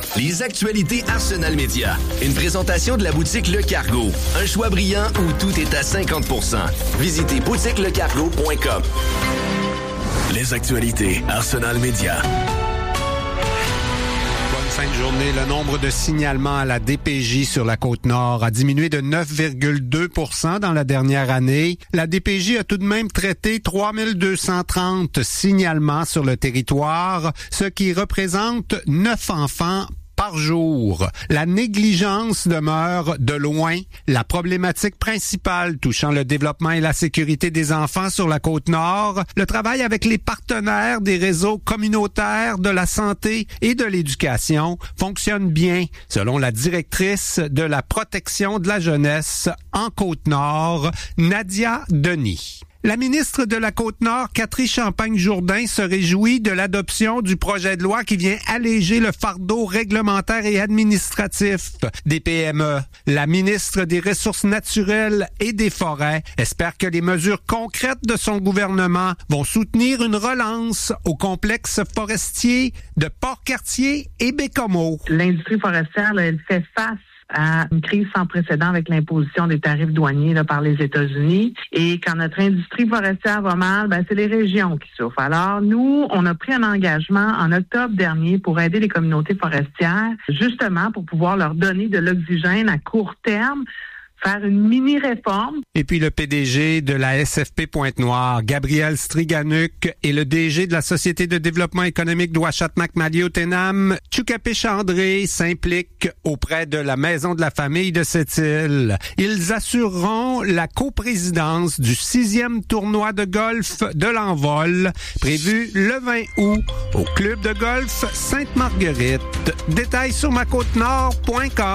Les actualités Arsenal Média. Une présentation de la boutique Le Cargo. Un choix brillant où tout est à 50%. Visitez boutiquelecargo.com. Les actualités Arsenal Média. Fin de journée, le nombre de signalements à la DPJ sur la Côte-Nord a diminué de 9,2% dans la dernière année. La DPJ a tout de même traité 3230 signalements sur le territoire, ce qui représente 9 enfants par jour. La négligence demeure de loin la problématique principale touchant le développement et la sécurité des enfants sur la Côte-Nord. Le travail avec les partenaires des réseaux communautaires de la santé et de l'éducation fonctionne bien, selon la directrice de la protection de la jeunesse en Côte-Nord, Nadia Denis. La ministre de la Côte-Nord, Catherine Champagne-Jourdain, se réjouit de l'adoption du projet de loi qui vient alléger le fardeau réglementaire et administratif des PME. La ministre des Ressources naturelles et des Forêts espère que les mesures concrètes de son gouvernement vont soutenir une relance au complexe forestier de Port-Cartier et Bécomo. L'industrie forestière, là, elle fait face à une crise sans précédent avec l'imposition des tarifs douaniers là, par les États-Unis. Et quand notre industrie forestière va mal, c'est les régions qui souffrent. Alors, nous, on a pris un engagement en octobre dernier pour aider les communautés forestières, justement pour pouvoir leur donner de l'oxygène à court terme, faire une mini-réforme. Et puis le PDG de la SFP Pointe-Noire, Gabriel Striganuc, et le DG de la Société de développement économique d'Ouachatmac-Maliotenam, Tchoukapich André, s'impliquent auprès de la Maison de la famille de cette île. Ils assureront la coprésidence du 6e tournoi de golf de l'Envol, prévu le 20 août au Club de golf Sainte-Marguerite. Détails sur macôtenord.com.